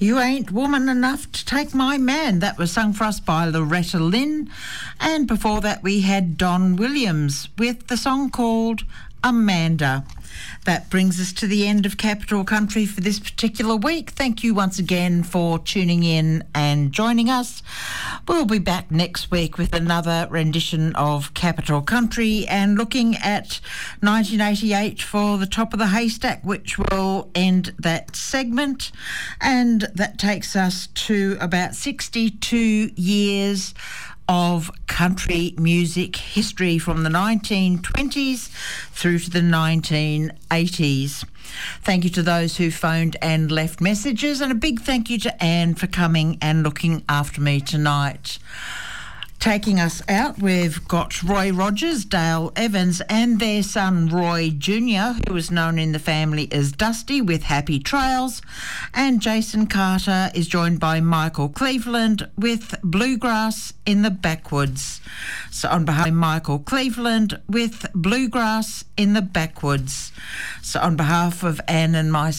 You Ain't Woman Enough to Take My Man. That was sung for us by Loretta Lynn. And before that we had Don Williams with the song called Amanda. That brings us to the end of Capital Country for this particular week. Thank you once again for tuning in and joining us. We'll be back next week with another rendition of Capital Country and looking at 1988 for the top of the haystack, which will end that segment. And that takes us to about 62 years of country music history from the 1920s through to the 1980s. Thank you to those who phoned and left messages, and a big thank you to Anne for coming and looking after me tonight. Taking us out, we've got Roy Rogers, Dale Evans and their son Roy Jr., who is known in the family as Dusty, with Happy Trails, and Jason Carter is joined by Michael Cleveland with Bluegrass in the Backwoods. So on behalf of Michael Cleveland with Bluegrass in the Backwoods. So on behalf of Anne and myself,